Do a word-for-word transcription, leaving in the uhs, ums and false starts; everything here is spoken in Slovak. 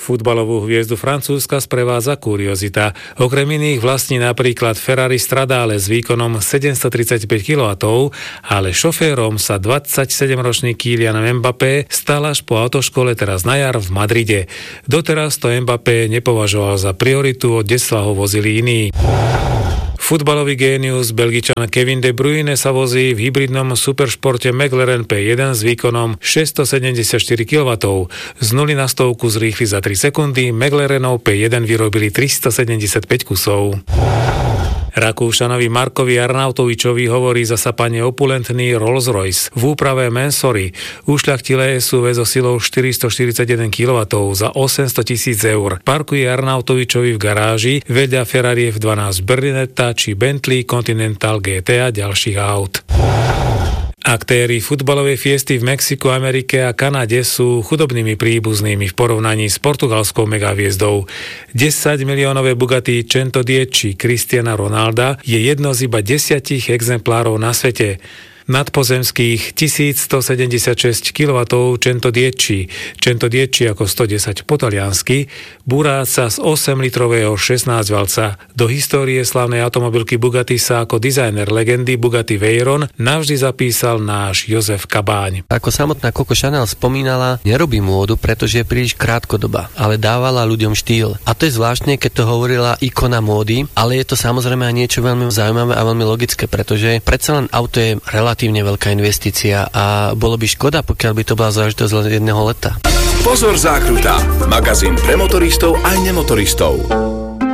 Futbalovú hviezdu Francúzska sprevádza kuriozita. Okrem iných vlastní napríklad Ferrari Stradale s výkonom sedemstotridsaťpäť kilowattov, ale šoférom sa dvadsaťsedemročný Kylian Mbappé stal až po autoškole teraz na jar v Madride. Doteraz to Mbappé nepovažoval za prioritu, od detstva ho vozili iní. Futbalový génius Belgičan Kevin De Bruyne sa vozí v hybridnom superšporte McLaren pé jeden s výkonom šesťstosedemdesiatštyri kilowattov. Z nuly na stovku zrýchli za tri sekundy, McLarenov pé jeden vyrobili tristosedemdesiatpäť kusov. Rakúšanovi Markovi Arnautovičovi hovorí zasapanie opulentný Rolls-Royce v úprave Mansory. Ušľachtilé es ú vé so silou štyristoštyridsaťjeden kilowattov za osemstotisíc eur. Parkuje Arnautovičovi v garáži vedľa Ferrari ef dvanásť Berlinetta či Bentley Continental gé té a ďalších aut. Aktéri futbalovej fiesty v Mexiku, Amerike a Kanade sú chudobnými príbuznými v porovnaní s portugalskou megahviezdou. desať miliónové Bugatti Cento Dieci Cristiana Ronalda je jedno z iba desiatich exemplárov na svete. Nadpozemských tisícstosedemdesiatšesť kilowattov Cento Dieci, Cento Dieci ako stodesať po taliansky, buráca z osemlitrového šestnásťvalca. Do histórie slávnej automobilky Bugatti sa ako dizajner legendy Bugatti Veyron navždy zapísal náš Jozef Kabáň. Ako samotná Coco Chanel spomínala, nerobí módu, pretože je príliš krátkodoba, ale dávala ľuďom štýl. A to je zvláštne, keď to hovorila ikona módy, ale je to samozrejme aj niečo veľmi zaujímavé a veľmi logické, pretože predsa len auto je relatívne relatívne veľká investícia a bolo by škoda, pokiaľ by to bola záležitosť len jedného leta. Pozor, zákruta! Magazín pre motoristov aj nemotoristov.